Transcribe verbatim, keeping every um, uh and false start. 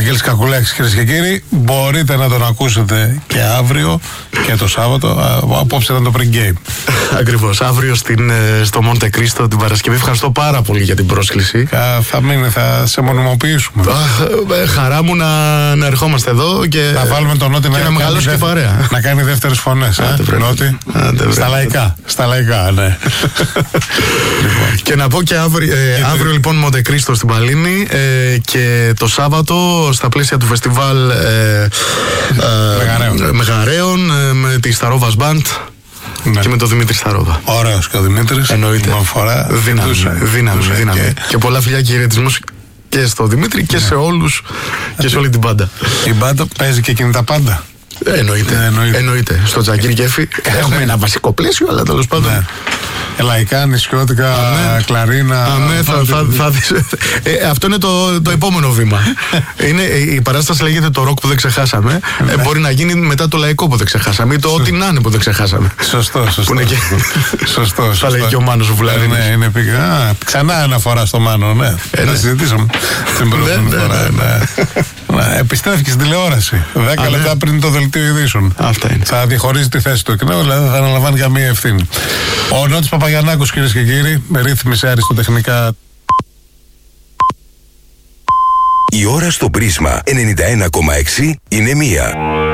Βαγγέλης Κακουλάκης, κυρίες και κύριοι. Μπορείτε να τον ακούσετε και αύριο και το Σάββατο. Απόψε ήταν το pre-game. Ακριβώς. Αύριο στην, στο Μοντε Κρίστο την Παρασκευή. Ευχαριστώ πάρα πολύ για την πρόσκληση. Θα, θα μείνει, θα σε μονιμοποιήσουμε. Χαρά μου να, να ερχόμαστε εδώ και να βάλουμε τον Νότι να, να μεγαλώσει και παρέα. Να κάνει δεύτερες φωνές. Νότι. Στα λαϊκά. Στα λαϊκά, ναι. Λοιπόν. Και να πω και αύριο, ε, αύριο λοιπόν Μοντε Κρίστο στην Παλίνη ε, και το Σάββατο στα πλαίσια του φεστιβάλ ε, ε, Μεγαρέων, Μεγαρέων ε, με τη Σταρόβας Μπαντ. Ναι. Και με τον Δημήτρη Σταρόβα. Ωραίος και ο Δημήτρης. Εννοείται. Φορά, δύναμη, δύναμη, δύναμη. Και... και πολλά φιλιά και χαιρετισμούς και στο Δημήτρη και ναι. σε όλους και σε όλη την μπάντα. Η μπάντα παίζει και εκείνη τα πάντα. Εννοείται. Ναι, εννοείται. εννοείται. Στο Τζακίρ Κέφι έχουμε ένα βασικό πλαίσιο, αλλά τέλος πάντων. Ναι. Λαϊκά, νησιώτικα, Αμέ. κλαρίνα. Αμέ, θα, θα, θα, θα, ε, αυτό είναι το, το επόμενο βήμα. Είναι, η παράσταση λέγεται το ροκ που δεν ξεχάσαμε. ε, μπορεί να γίνει μετά το λαϊκό που δεν ξεχάσαμε ή το ό,τι να είναι που δεν ξεχάσαμε. Σωστό, σωστό. Και... σωστό. Θα λέει και ο Μάνος ο Βουλάρης. Ναι, είναι πήγα. Α, ξανά αναφορά στο Μάνο, ναι. Ε, να ναι. συζητήσαμε την προηγούμενη φορά. Επιστρέφει στην τηλεόραση. Δέκα λεπτά πριν το δελτίο ειδήσεων. Αυτά είναι. Θα διαχωρίζει τη θέση του εκ νέου, δηλαδή θα αναλαμβάνει καμία ευθύνη. Ο Νότης Παπαγιαννάκος, κυρίες και κύριοι, με ρύθμιση αριστοτεχνικά. Η ώρα στο Πρίσμα ενενήντα ένα κόμμα έξι είναι μία.